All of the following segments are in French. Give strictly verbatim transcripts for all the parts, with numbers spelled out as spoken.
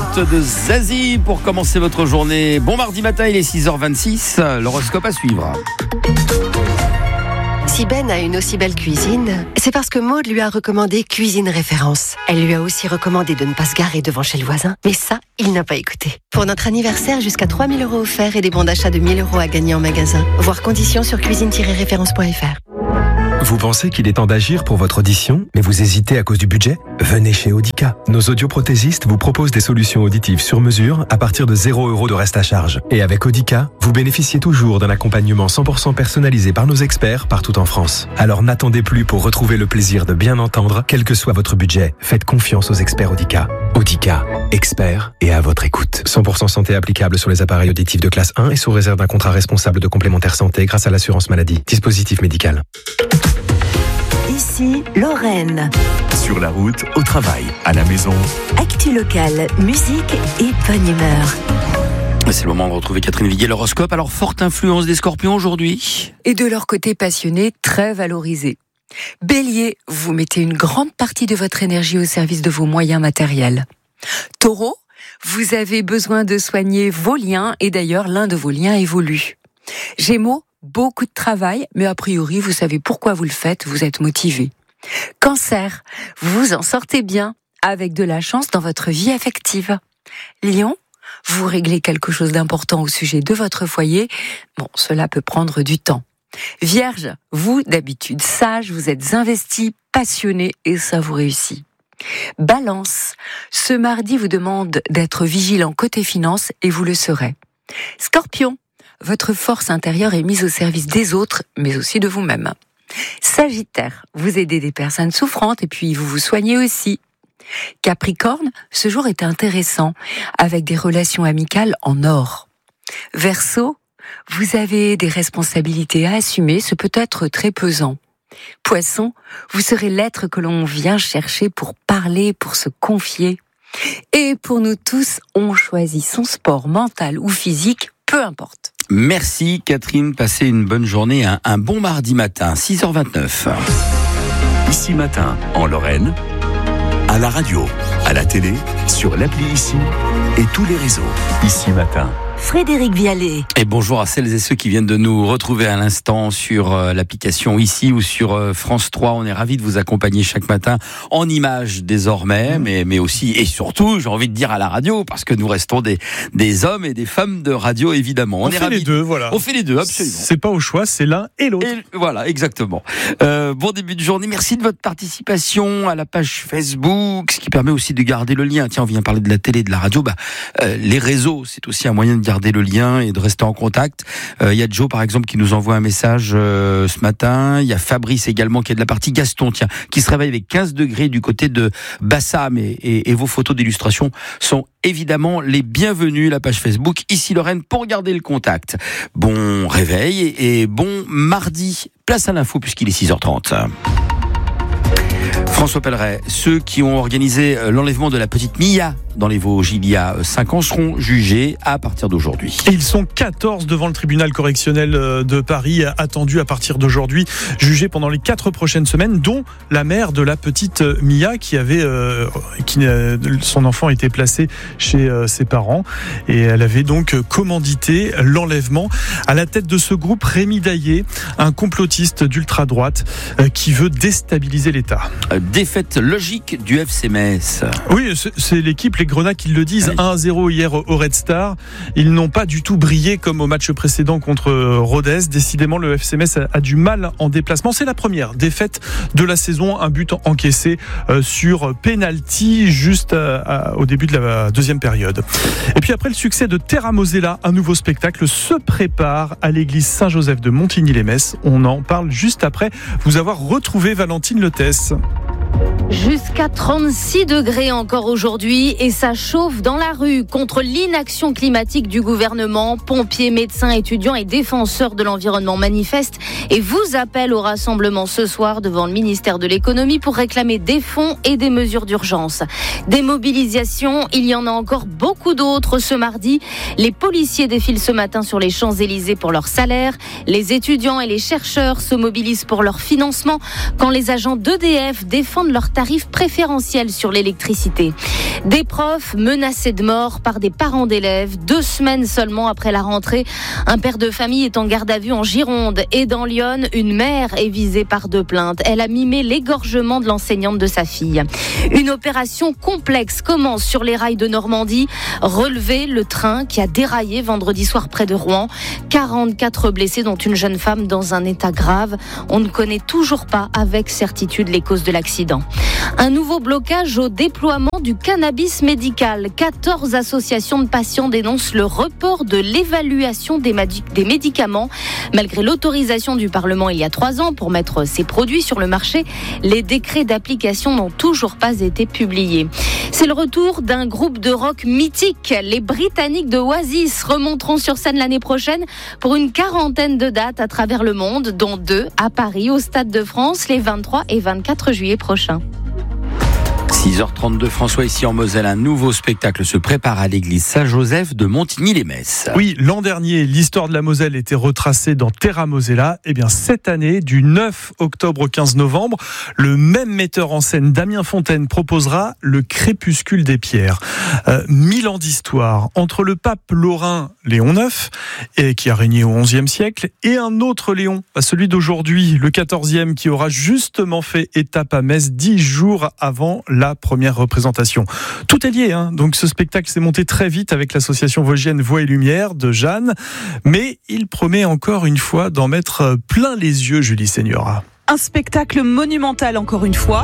suite de Zazie pour commencer votre journée. Bon mardi matin, il est six heures vingt-six, l'horoscope à suivre. Si Ben a une aussi belle cuisine, c'est parce que Maud lui a recommandé Cuisine Référence. Elle lui a aussi recommandé de ne pas se garer devant chez le voisin, mais ça, il n'a pas écouté. Pour notre anniversaire, jusqu'à trois mille euros offerts et des bons d'achat de mille euros à gagner en magasin. Voir conditions sur cuisine tiret référence point f r. Vous pensez qu'il est temps d'agir pour votre audition, mais vous hésitez à cause du budget ? Venez chez Audica. Nos audioprothésistes vous proposent des solutions auditives sur mesure à partir de zéro euro de reste à charge. Et avec Audica, vous bénéficiez toujours d'un accompagnement cent pour cent personnalisé par nos experts partout en France. Alors n'attendez plus pour retrouver le plaisir de bien entendre, quel que soit votre budget. Faites confiance aux experts Audica. Audica, experts et à votre écoute. cent pour cent santé applicable sur les appareils auditifs de classe un et sous réserve d'un contrat responsable de complémentaire santé grâce à l'assurance maladie. Dispositif médical. Ici, Lorraine. Sur la route, au travail, à la maison. Actu locale, musique et bonne humeur. C'est le moment de retrouver Catherine Viguier, l'horoscope. Alors, forte influence des Scorpions aujourd'hui. Et de leur côté passionné, très valorisé. Bélier, vous mettez une grande partie de votre énergie au service de vos moyens matériels. Taureau, vous avez besoin de soigner vos liens et d'ailleurs l'un de vos liens évolue. Gémeaux, beaucoup de travail, mais a priori, vous savez pourquoi vous le faites, vous êtes motivé. Cancer, vous en sortez bien, avec de la chance dans votre vie affective. Lion, vous réglez quelque chose d'important au sujet de votre foyer. Bon, cela peut prendre du temps. Vierge, vous, d'habitude sage, vous êtes investi, passionné, et ça vous réussit. Balance, ce mardi vous demande d'être vigilant côté finance, et vous le serez. Scorpion, votre force intérieure est mise au service des autres, mais aussi de vous-même. Sagittaire, vous aidez des personnes souffrantes et puis vous vous soignez aussi. Capricorne, ce jour est intéressant, avec des relations amicales en or. Verseau, vous avez des responsabilités à assumer, ce peut être très pesant. Poisson, vous serez l'être que l'on vient chercher pour parler, pour se confier. Et pour nous tous, on choisit son sport mental ou physique, peu importe. Merci Catherine, passez une bonne journée, un, un bon mardi matin, six heures vingt-neuf. Ici matin, en Lorraine, à la radio, à la télé, sur l'appli Ici et tous les réseaux. Ici matin. Frédéric Vialet. Et bonjour à celles et ceux qui viennent de nous retrouver à l'instant sur euh, l'application Ici ou sur euh, France trois. On est ravis de vous accompagner chaque matin en images désormais, mmh. mais, mais aussi et surtout, j'ai envie de dire à la radio, parce que nous restons des, des hommes et des femmes de radio évidemment. On, On est fait ravis. les deux, voilà. On fait les deux, absolument. C'est pas au choix, c'est l'un et l'autre. Et voilà, exactement. Euh, bon début de journée, merci de votre participation à la page Facebook, ce qui permet aussi de garder le lien. Tiens, on vient parler de la télé, de la radio, bah, euh, les réseaux, c'est aussi un moyen de garder le lien et de rester en contact. Il euh, y a Joe par exemple qui nous envoie un message euh, ce matin. Il y a Fabrice également qui est de la partie Gaston, tiens, qui se réveille avec quinze degrés du côté de Bassam et, et, et vos photos d'illustration sont évidemment les bienvenues. La page Facebook Ici Lorraine pour garder le contact. Bon réveil et, et bon mardi. Place à l'info puisqu'il est six heures trente. François Pelleret, ceux qui ont organisé l'enlèvement de la petite Mia dans les Vosges il y a cinq ans seront jugés à partir d'aujourd'hui. Et ils sont quatorze devant le tribunal correctionnel de Paris, attendus à partir d'aujourd'hui, jugés pendant les quatre prochaines semaines, dont la mère de la petite Mia qui avait, euh, qui, euh, son enfant était placé chez euh, ses parents et elle avait donc commandité l'enlèvement. À la tête de ce groupe, Rémi Daillé, un complotiste d'ultra-droite euh, qui veut déstabiliser l'État. Défaite logique du F C Metz. Oui, c'est l'équipe, les Grenats qui le disent. un à zéro hier au Red Star. Ils n'ont pas du tout brillé comme au match précédent contre Rodez. Décidément, le F C Metz a du mal en déplacement. C'est la première défaite de la saison. Un but encaissé sur penalty juste au début de la deuxième période. Et puis après le succès de Terra Mosella, un nouveau spectacle se prépare à l'église Saint-Joseph de Montigny-les-Metz. On en parle juste après vous avoir retrouvé Valentine Letès. Jusqu'à trente-six degrés encore aujourd'hui et ça chauffe dans la rue contre l'inaction climatique du gouvernement. Pompiers, médecins, étudiants et défenseurs de l'environnement manifestent et vous appellent au rassemblement ce soir devant le ministère de l'économie pour réclamer des fonds et des mesures d'urgence. Des mobilisations, il y en a encore beaucoup d'autres ce mardi. Les policiers défilent ce matin sur les Champs-Élysées pour leur salaire. Les étudiants et les chercheurs se mobilisent pour leur financement. Quand les agents d'E D F défendent leur tarif préférentiel sur l'électricité. Des profs menacés de mort par des parents d'élèves, deux semaines seulement après la rentrée. Un père de famille est en garde à vue en Gironde et dans l'Yonne, une mère est visée par deux plaintes. Elle a mimé l'égorgement de l'enseignante de sa fille. Une opération complexe commence sur les rails de Normandie. Relever le train qui a déraillé vendredi soir près de Rouen. quarante-quatre blessés, dont une jeune femme dans un état grave. On ne connaît toujours pas avec certitude les causes de l'accident. Un nouveau blocage au déploiement du cannabis médical. quatorze associations de patients dénoncent le report de l'évaluation des, madi- des médicaments. Malgré l'autorisation du Parlement il y a trois ans pour mettre ces produits sur le marché, les décrets d'application n'ont toujours pas été publiés. C'est le retour d'un groupe de rock mythique. Les Britanniques de Oasis remonteront sur scène l'année prochaine pour une quarantaine de dates à travers le monde, dont deux à Paris, au Stade de France, les vingt-trois et vingt-quatre juillet prochains. six heures trente-deux, François, ici en Moselle, un nouveau spectacle se prépare à l'église Saint-Joseph de Montigny-les-Metz. Oui, l'an dernier, l'histoire de la Moselle était retracée dans Terra Mosella. Eh bien, cette année, du neuf octobre au quinze novembre, le même metteur en scène, Damien Fontaine, proposera le Crépuscule des Pierres. Euh, mille ans d'histoire entre le pape lorrain Léon neuf, et, qui a régné au onzième siècle, et un autre Léon, celui d'aujourd'hui, le quatorzième, qui aura justement fait étape à Metz dix jours avant la première représentation. Tout est lié, hein. Donc ce spectacle s'est monté très vite avec l'association vosgienne Voix et Lumière de Jeanne, mais il promet encore une fois d'en mettre plein les yeux, Julie Seigneura. Un spectacle monumental encore une fois.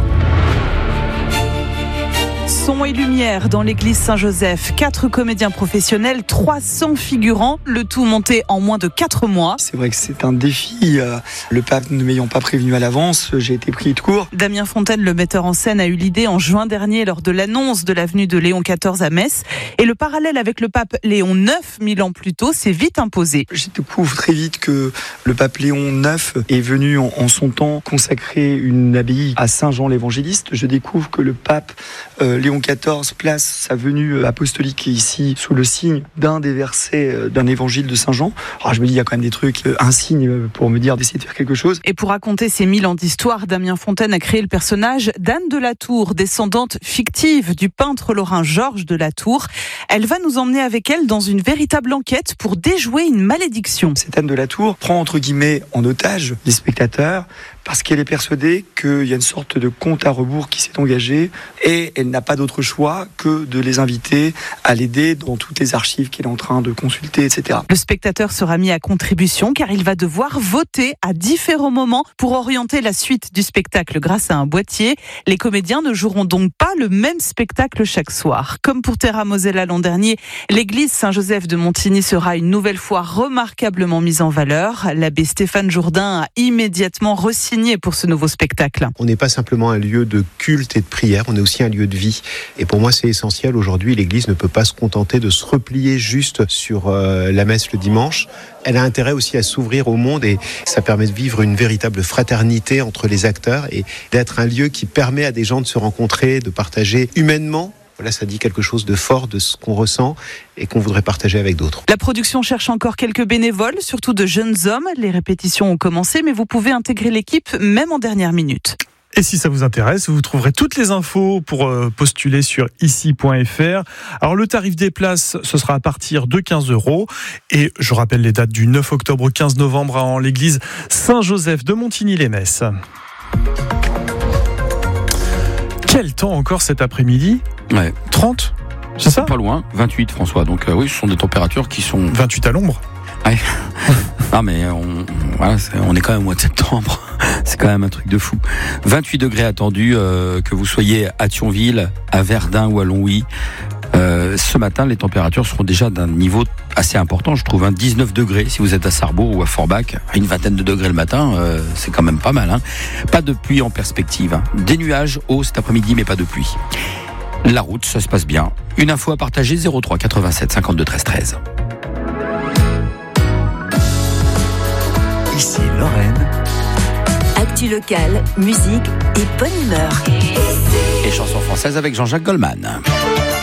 Son et lumière dans l'église Saint-Joseph. Quatre comédiens professionnels, trois cents figurants, le tout monté en moins de quatre mois. C'est vrai que c'est un défi. Le pape ne m'ayant pas prévenu à l'avance, j'ai été pris de court. Damien Fontaine, le metteur en scène, a eu l'idée en juin dernier lors de l'annonce de la venue de Léon quatorze à Metz. Et le parallèle avec le pape Léon neuf, mille ans plus tôt, s'est vite imposé. Je découvre très vite que le pape Léon neuf est venu en, en son temps consacrer une abbaye à Saint-Jean l'Évangéliste. Je découvre que le pape euh, Léon quatorze place sa venue apostolique ici sous le signe d'un des versets d'un évangile de Saint-Jean. Alors je me dis, il y a quand même des trucs, un signe pour me dire d'essayer de faire quelque chose. Et pour raconter ces mille ans d'histoire, Damien Fontaine a créé le personnage d'Anne de la Tour, descendante fictive du peintre lorrain Georges de la Tour. Elle va nous emmener avec elle dans une véritable enquête pour déjouer une malédiction. Cette Anne de la Tour prend entre guillemets en otage les spectateurs parce qu'elle est persuadée qu'il y a une sorte de compte à rebours qui s'est engagé et elle n'a pas d'autre choix que de les inviter à l'aider dans toutes les archives qu'elle est en train de consulter, et cetera. Le spectateur sera mis à contribution car il va devoir voter à différents moments pour orienter la suite du spectacle grâce à un boîtier. Les comédiens ne joueront donc pas le même spectacle chaque soir. Comme pour Terra Mosella l'an dernier, l'église Saint-Joseph de Montigny sera une nouvelle fois remarquablement mise en valeur. L'abbé Stéphane Jourdain a immédiatement resigné pour ce nouveau spectacle. On n'est pas simplement un lieu de culte et de prière, on est aussi un lieu de vie. Et pour moi, c'est essentiel. Aujourd'hui, l'Église ne peut pas se contenter de se replier juste sur euh, la messe le dimanche. Elle a intérêt aussi à s'ouvrir au monde et ça permet de vivre une véritable fraternité entre les acteurs et d'être un lieu qui permet à des gens de se rencontrer, de partager humainement. Voilà, ça dit quelque chose de fort de ce qu'on ressent et qu'on voudrait partager avec d'autres. La production cherche encore quelques bénévoles, surtout de jeunes hommes. Les répétitions ont commencé, mais vous pouvez intégrer l'équipe même en dernière minute. Et si ça vous intéresse, vous trouverez toutes les infos pour postuler sur ici point f r. Alors le tarif des places, ce sera à partir de quinze euros. Et je rappelle les dates du neuf octobre au quinze novembre en l'église Saint-Joseph de Montigny-les-Metz. Quel temps encore cet après-midi ? Ouais. trente, c'est ça ? Pas loin, vingt-huit François. Donc euh, oui, ce sont des températures qui sont... vingt-huit à l'ombre ? Ouais. Non mais on, voilà, c'est, on est quand même au mois de septembre. C'est quand même un truc de fou. vingt-huit degrés attendus, euh, que vous soyez à Thionville, à Verdun ou à Longwy. Euh, ce matin, les températures seront déjà d'un niveau assez important, je trouve. Hein, dix-neuf degrés si vous êtes à Sarrebourg ou à Forbach. Une vingtaine de degrés le matin, euh, c'est quand même pas mal. Hein. Pas de pluie en perspective. Hein. Des nuages hauts cet après-midi, mais pas de pluie. La route, ça se passe bien. Une info à partager, zéro trois quatre-vingt-sept cinquante-deux treize treize. Ici Lorraine. Actu locale, musique et bonne humeur. Et chansons françaises avec Jean-Jacques Goldman.